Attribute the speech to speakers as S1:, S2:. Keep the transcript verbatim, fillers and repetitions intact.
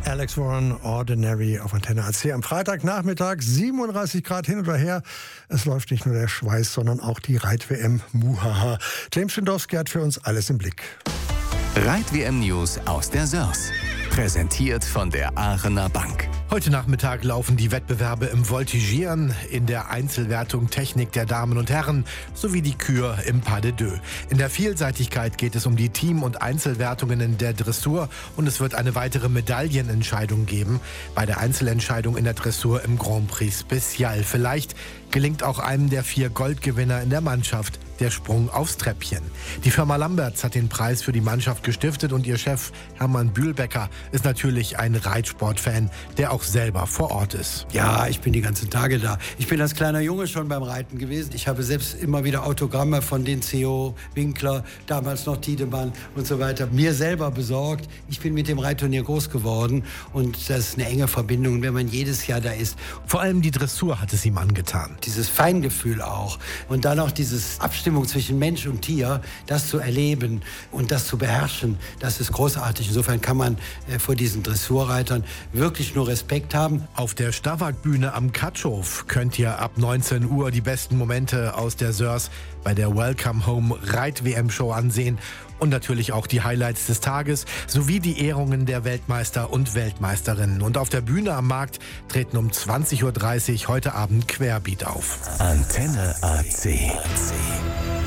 S1: Alex Warren, Ordinary auf Antenne A C. Am Freitagnachmittag siebenunddreißig Grad hin oder her. Es läuft nicht nur der Schweiß, sondern auch die Reit-W M. Muhaha. Clem Schindowski hat für uns alles im Blick.
S2: Reit-W M News aus der Sörs. Präsentiert von der Aachener Bank.
S3: Heute Nachmittag laufen die Wettbewerbe im Voltigieren, in der Einzelwertung Technik der Damen und Herren sowie die Kür im Pas de Deux. In der Vielseitigkeit geht es um die Team- und Einzelwertungen in der Dressur und es wird eine weitere Medaillenentscheidung geben bei der Einzelentscheidung in der Dressur im Grand Prix Special. Vielleicht gelingt auch einem der vier Goldgewinner in der Mannschaft der Sprung aufs Treppchen. Die Firma Lamberts hat den Preis für die Mannschaft gestiftet und ihr Chef Hermann Bühlbecker ist natürlich ein Reitsportfan, der auch selber vor Ort ist.
S4: Ja, ich bin die ganzen Tage da. Ich bin als kleiner Junge schon beim Reiten gewesen. Ich habe selbst immer wieder Autogramme von den C O, Winkler, damals noch Tiedemann und so weiter, mir selber besorgt. Ich bin mit dem Reitturnier groß geworden und das ist eine enge Verbindung, wenn man jedes Jahr da ist.
S3: Vor allem die Dressur hat es ihm angetan.
S4: Dieses Feingefühl auch und dann auch dieses Abstimmung zwischen Mensch und Tier, das zu erleben und das zu beherrschen, das ist großartig. Insofern kann man äh, vor diesen Dressurreitern wirklich nur Respekt haben.
S3: Auf der Stavak-Bühne am Katschow könnt ihr ab neunzehn Uhr die besten Momente aus der Sörs bei der Welcome Home Reit-W M-Show ansehen und natürlich auch die Highlights des Tages sowie die Ehrungen der Weltmeister und Weltmeisterinnen. Und auf der Bühne am Markt treten um zwanzig Uhr dreißig heute Abend Querbeat auf.
S2: Antenne A C.